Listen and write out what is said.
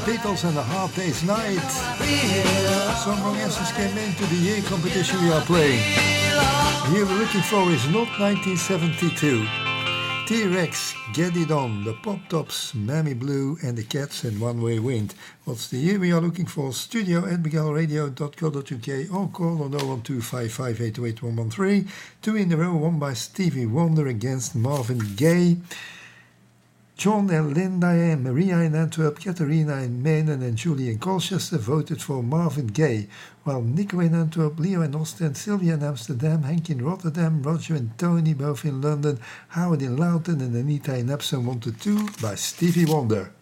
Beatles and A Hard Day's Night. Some wrong answers came into the year competition we are playing. Here we're looking for is not 1972. T-Rex, Get It On, the Pop Tops, Mammy Blue and the Cats and One Way Wind. What's the year we are looking for? studio@miguelradio.co.uk or call on 01255888113. Two in a row, one by Stevie Wonder against Marvin Gaye. John and Linda and Maria in Antwerp, Katerina in Maine and Julie in Colchester voted for Marvin Gaye, while Nico in Antwerp, Leo in Ostend, Sylvia in Amsterdam, Henk in Rotterdam, Roger and Tony both in London, Howard in Loughton and Anita in Epsom wanted two by Stevie Wonder.